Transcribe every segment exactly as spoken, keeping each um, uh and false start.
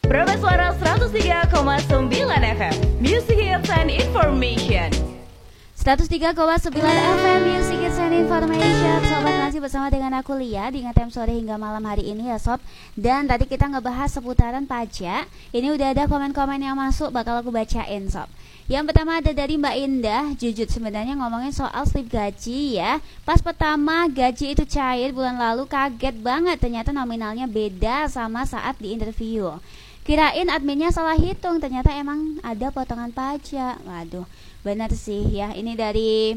Prabas Suara seratus tiga koma sembilan F M, Music Hits and Information. seratus tiga koma sembilan F M Music Hits and Information. Sobat, masih bersama dengan aku Lia di Ngetem Sore hingga malam hari ini ya sob. Dan tadi kita ngebahas seputaran pajak. Ini udah ada komen-komen yang masuk, bakal aku bacain sob. Yang pertama ada dari Mbak Indah. Jujur sebenarnya ngomongin soal slip gaji ya. Pas pertama gaji itu cair bulan lalu, kaget banget ternyata nominalnya beda sama saat di interview. Kirain adminnya salah hitung, ternyata emang ada potongan pajak. Waduh, benar sih ya. Ini dari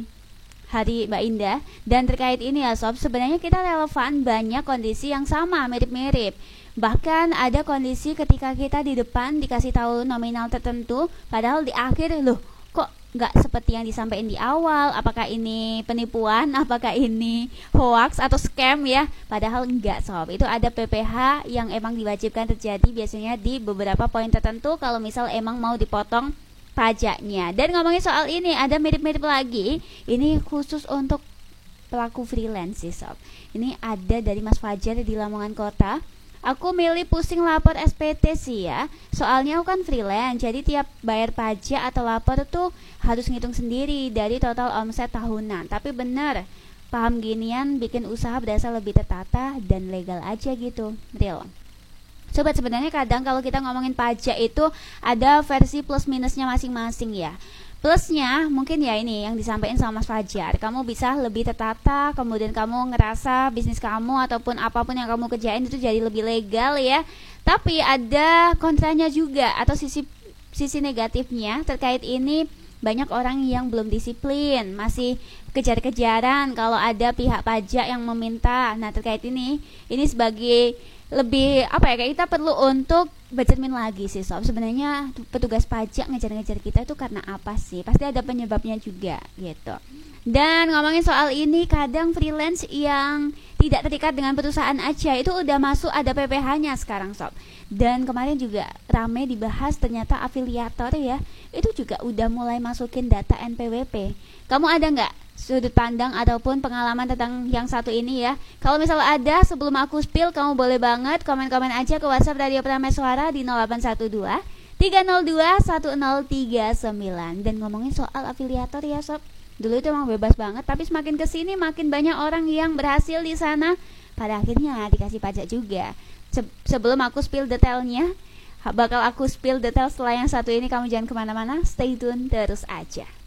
Hari Mbak Indah. Dan terkait ini ya sob, sebenarnya kita relevan banyak kondisi yang sama, mirip-mirip. Bahkan ada kondisi ketika kita di depan dikasih tahu nominal tertentu, padahal di akhir loh kok nggak seperti yang disampaikan di awal. Apakah ini penipuan, apakah ini hoax atau scam ya? Padahal enggak sob, itu ada P P H yang emang diwajibkan terjadi biasanya di beberapa poin tertentu kalau misal emang mau dipotong pajaknya. Dan ngomongin soal ini ada mirip-mirip lagi, ini khusus untuk pelaku freelance sih sob. Ini ada dari Mas Fajar di Lamongan Kota. Aku milih pusing lapor S P T sih ya. Soalnya aku kan freelance, jadi tiap bayar pajak atau lapor tuh harus ngitung sendiri dari total omset tahunan. Tapi bener, paham ginian bikin usaha berasa lebih tertata dan legal aja gitu. Real. Sobat, sebenarnya kadang kalau kita ngomongin pajak itu ada versi plus minusnya masing-masing ya. Plusnya mungkin ya ini yang disampaikan sama Mas Fajar, kamu bisa lebih tertata, kemudian kamu ngerasa bisnis kamu ataupun apapun yang kamu kerjain itu jadi lebih legal ya. Tapi ada kontranya juga atau sisi sisi negatifnya terkait ini. Banyak orang yang belum disiplin, masih kejar-kejaran kalau ada pihak pajak yang meminta. Nah terkait ini, ini sebagai lebih apa ya, kayak kita perlu untuk bercermin lagi sih sob. Sebenarnya petugas pajak ngejar-ngejar kita itu karena apa sih? Pasti ada penyebabnya juga gitu. Dan ngomongin soal ini, kadang freelance yang tidak terikat dengan perusahaan aja itu udah masuk ada P P H-nya sekarang sob. Dan kemarin juga rame dibahas ternyata afiliator ya, itu juga udah mulai masukin data N P W P. Kamu ada nggak sudut pandang ataupun pengalaman tentang yang satu ini ya? Kalau misalnya ada, sebelum aku spill, kamu boleh banget komen-komen aja ke WhatsApp Radio Prabas Suara di nol delapan satu dua tiga nol dua satu nol tiga sembilan. Dan ngomongin soal afiliator ya sob, dulu itu emang bebas banget, tapi semakin kesini makin banyak orang yang berhasil di sana. Pada akhirnya dikasih pajak juga. Se- sebelum aku spill detailnya, bakal aku spill detail setelah yang satu ini. Kamu jangan kemana-mana, stay tune terus aja.